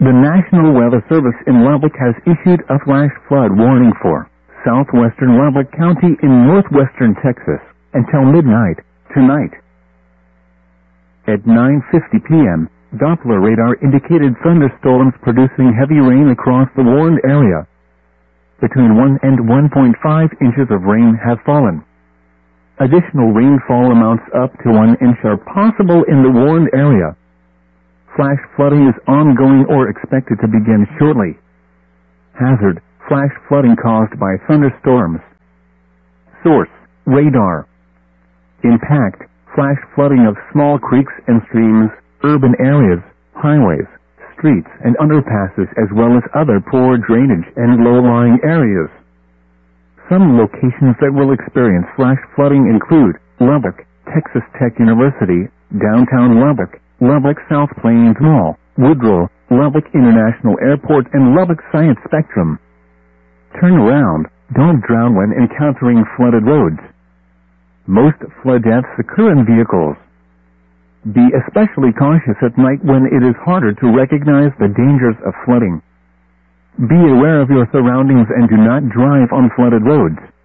The National Weather Service in Lubbock has issued a flash flood warning for southwestern Lubbock County in northwestern Texas until midnight tonight. At 9:50 p.m., Doppler radar indicated thunderstorms producing heavy rain across the warned area. Between 1 and 1.5 inches of rain have fallen. Additional rainfall amounts up to 1 inch are possible in the warned area. Flash flooding is ongoing or expected to begin shortly. Hazard: flash flooding caused by thunderstorms. Source: radar. Impact: flash flooding of small creeks and streams, urban areas, highways, streets and underpasses, as well as other poor drainage and low-lying areas. Some locations that will experience flash flooding include Lubbock, Texas Tech University, downtown Lubbock, Lubbock South Plains Mall, Woodrow, Lubbock International Airport, and Lubbock Science Spectrum. Turn around. Don't drown when encountering flooded roads. Most flood deaths occur in vehicles. Be especially cautious at night when it is harder to recognize the dangers of flooding. Be aware of your surroundings and do not drive on flooded roads.